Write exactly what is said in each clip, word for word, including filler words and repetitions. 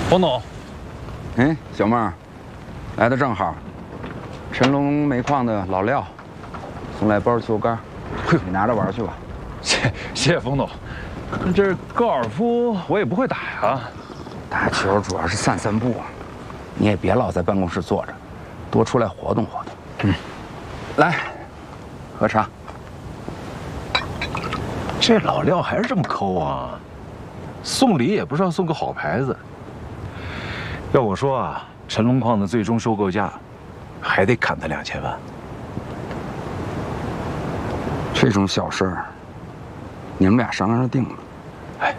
冯总， 哎，小妹儿，来的正好。辰龙煤矿的老廖送来包球杆，你拿着玩去吧。 谢谢谢冯总。这高尔夫我也不会打呀。 打球主要是散散步，你也别老在办公室坐着，多出来活动活动。嗯，来，喝茶。 这老廖还是这么抠啊！送礼也不知道送个好牌子。要我说啊，辰龙矿的最终收购价还得砍他两千万。 这种小事儿，你们俩商量着定了。 哎，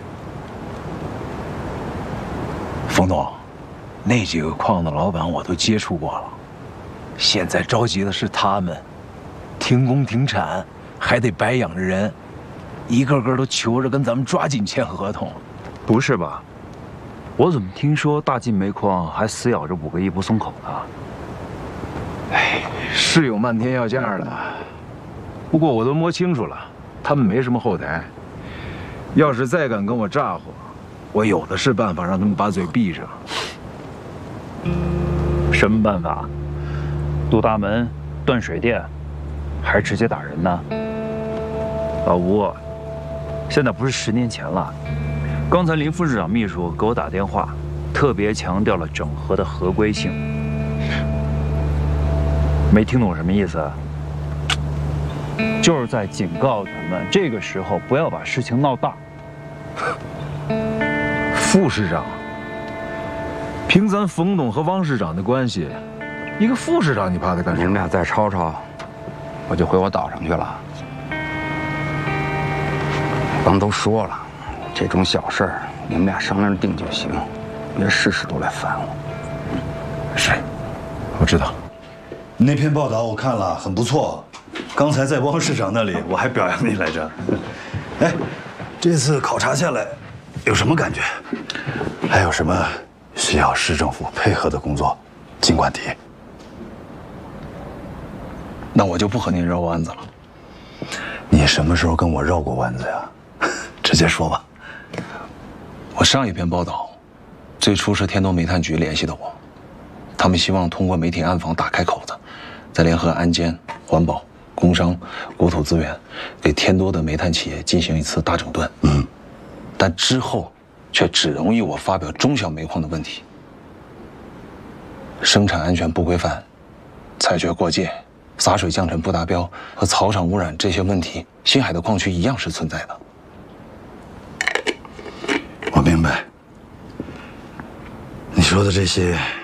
冯总，那几个矿的老板我都接触过了，现在着急的是他们，停工停产，还得白养着人，一个个都求着跟咱们抓紧签合同。 不是吧？我怎么听说大晋煤矿还死咬着五个亿不松口呢？ 哎，是有漫天要价的，不过我都摸清楚了，他们没什么后台。要是再敢跟我咋呼，我有的是办法让他们把嘴闭上。 什么办法？堵大门、断水电，还是直接打人呢？老吴，现在不是十年前了。刚才林副市长秘书给我打电话，特别强调了整合的合规性。没听懂什么意思？就是在警告咱们，这个时候不要把事情闹大。 副市长，凭咱冯董和汪市长的关系，一个副市长你怕他干什么？ 你们俩再吵吵，我就回我岛上去了。我刚都说了。这种小事儿，你们俩商量着定就行，别事事都来烦我。 是，我知道。 那篇报道我看了，很不错。刚才在汪市长那里，我还表扬你来着。哎，这次考察下来，有什么感觉？还有什么需要市政府配合的工作，尽管提。 那我就不和您绕弯子了。 你什么时候跟我绕过弯子呀？直接说吧。 我上一篇报道，最初是天都煤炭局联系的我，他们希望通过媒体暗访打开口子，再联合安监、环保、工商、国土资源，给天多的煤炭企业进行一次大整顿。嗯，但之后却只容易我发表中小煤矿的问题，生产安全不规范、采掘过界、洒水降尘不达标和草场污染这些问题，新海的矿区一样是存在的。 我明白，你说的这些